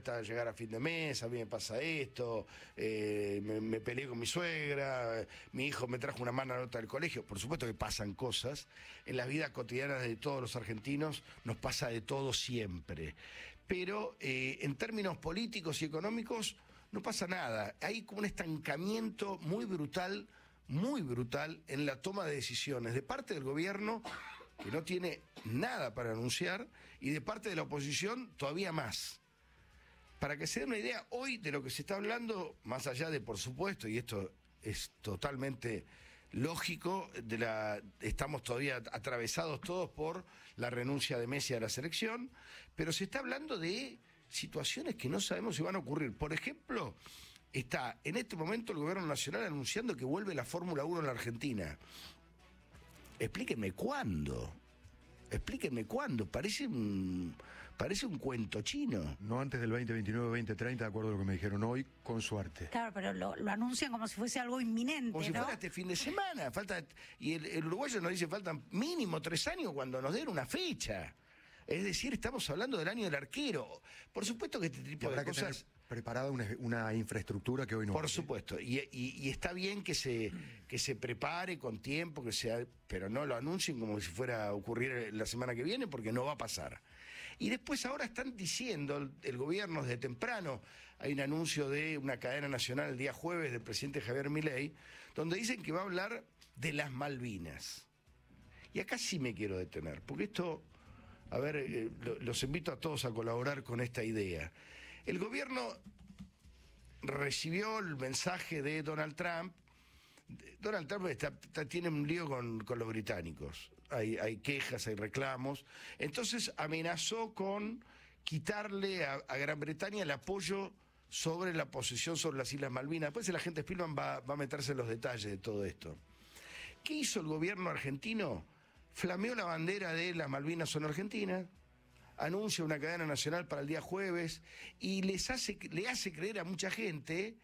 falta llegar a fin de mes, a mí me pasa esto, me peleé con mi suegra, mi hijo me trajo una mala nota del colegio. Por supuesto que pasan cosas. En la vida cotidiana de todos los argentinos nos pasa de todo siempre. Pero en términos políticos y económicos no pasa nada. Hay como un estancamiento muy brutal en la toma de decisiones de parte del gobierno, que no tiene nada para anunciar, y de parte de la oposición todavía más. Para que se den una idea hoy de lo que se está hablando, más allá de, por supuesto, y esto es totalmente lógico, estamos todavía atravesados todos por la renuncia de Messi a la selección, pero se está hablando de situaciones que no sabemos si van a ocurrir. Por ejemplo, está en este momento el gobierno nacional anunciando que vuelve la Fórmula 1 en la Argentina. Explíquenme cuándo. Explíquenme cuándo. Parece un cuento chino. No antes del 2029, 2030, de acuerdo a lo que me dijeron hoy, con suerte. Claro, pero lo anuncian como si fuese algo inminente, como si fuera este fin de semana. Y el uruguayo nos dice faltan mínimo 3 años cuando nos den una fecha. Es decir, estamos hablando del año del arquero. Por supuesto que este tipo de cosas... preparada una infraestructura que hoy no. Por supuesto, y está bien que se prepare con tiempo, pero no lo anuncien como si fuera a ocurrir la semana que viene, porque no va a pasar. Y después ahora están diciendo, el gobierno desde temprano, hay un anuncio de una cadena nacional el día jueves del presidente Javier Milei, donde dicen que va a hablar de las Malvinas. Y acá sí me quiero detener, porque esto, a ver, los invito a todos a colaborar con esta idea. El gobierno recibió el mensaje de Donald Trump. Donald Trump tiene un lío con los británicos. Hay quejas, hay reclamos. Entonces amenazó con quitarle a Gran Bretaña el apoyo sobre la posesión sobre las Islas Malvinas. Después el agente Spielman va a meterse en los detalles de todo esto. ¿Qué hizo el gobierno argentino? Flameó la bandera de las Malvinas son argentinas, anuncia una cadena nacional para el día jueves y le hace creer a mucha gente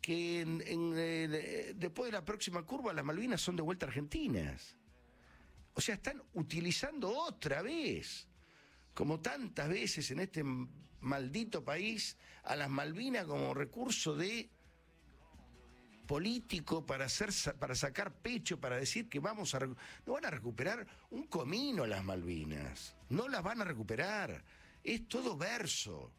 que después de la próxima curva las Malvinas son de vuelta argentinas. O sea, están utilizando otra vez, como tantas veces en este maldito país, a las Malvinas como recurso de político para sacar pecho, para decir que no van a recuperar un comino las Malvinas, no las van a recuperar, es todo verso,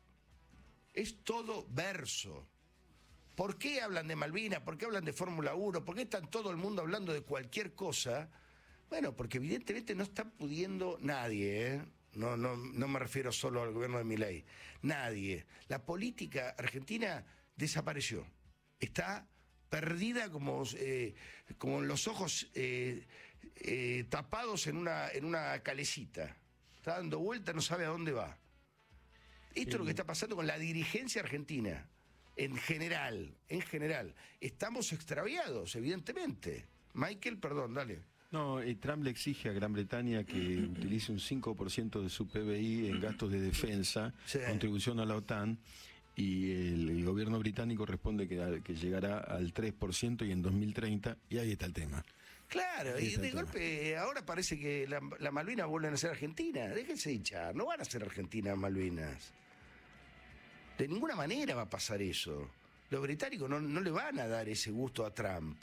¿Por qué hablan de Malvinas? ¿Por qué hablan de Fórmula 1? ¿Por qué está todo el mundo hablando de cualquier cosa? Bueno, porque evidentemente no está pudiendo nadie, ¿eh? No me refiero solo al gobierno de Milei, nadie. La política argentina desapareció, está perdida como los ojos tapados en una calecita. Está dando vuelta, no sabe a dónde va. Esto es lo que está pasando con la dirigencia argentina. En general. Estamos extraviados, evidentemente. Michael, perdón, dale. No, Trump le exige a Gran Bretaña que utilice un 5% de su PBI en gastos de defensa, sí, contribución a la OTAN. Y el gobierno británico responde que llegará al 3% y en 2030, y ahí está el tema. Claro, y de golpe ahora parece que la Malvinas vuelven a ser Argentina. Déjense hinchar, no van a ser Argentinas Malvinas. De ninguna manera va a pasar eso. Los británicos no le van a dar ese gusto a Trump.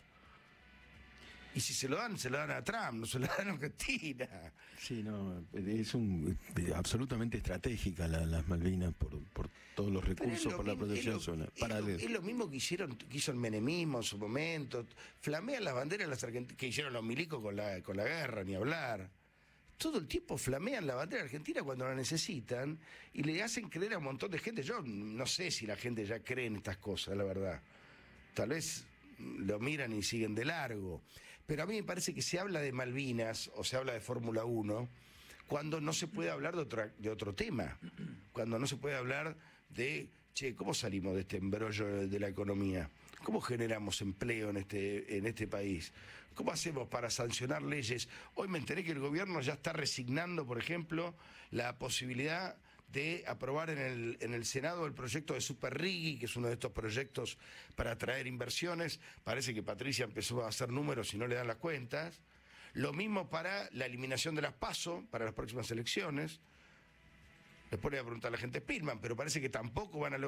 Y si se lo dan a Trump, no se lo dan a Argentina. Sí, no, es absolutamente estratégica las Malvinas por todos los recursos, por la protección zona. Es lo mismo que hizo el menemismo en su momento. Flamean las banderas de las argentinas, que hicieron los milicos con la guerra, ni hablar. Todo el tiempo flamean la bandera argentina cuando la necesitan y le hacen creer a un montón de gente. Yo no sé si la gente ya cree en estas cosas, la verdad. Tal vez lo miran y siguen de largo. Pero a mí me parece que se habla de Malvinas o se habla de Fórmula 1 cuando no se puede hablar de otro tema. Cuando no se puede hablar de, ¿cómo salimos de este embrollo de la economía? ¿Cómo generamos empleo en este país? ¿Cómo hacemos para sancionar leyes? Hoy me enteré que el gobierno ya está resignando, por ejemplo, la posibilidad de aprobar en el Senado el proyecto de Super Riggi, que es uno de estos proyectos para atraer inversiones. Parece que Patricia empezó a hacer números y no le dan las cuentas. Lo mismo para la eliminación de las PASO para las próximas elecciones. Después le voy a preguntar a la gente Spielman, pero parece que tampoco van a lograr